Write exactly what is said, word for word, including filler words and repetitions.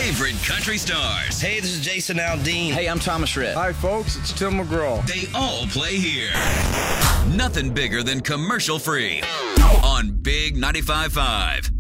favorite country stars. Hey, this is Jason Aldean. Hey, I'm Thomas Rhett. Hi, folks. It's Tim McGraw. They all play here. Nothing bigger than commercial free on Big ninety-five point five.